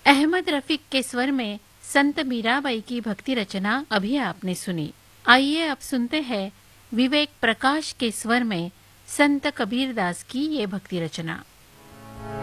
अहमद रफीक के स्वर में संत मीराबाई की भक्ति रचना अभी आपने सुनी। आइए अब सुनते हैं विवेक प्रकाश के स्वर में संत कबीरदास की ये भक्ति रचना।